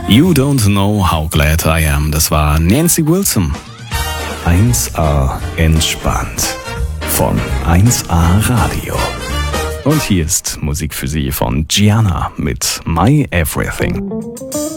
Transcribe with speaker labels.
Speaker 1: You Don't Know How Glad I Am. Das war Nancy Wilson. 1A entspannt von 1A Radio. Und hier ist Musik für Sie von Gianna mit My Everything.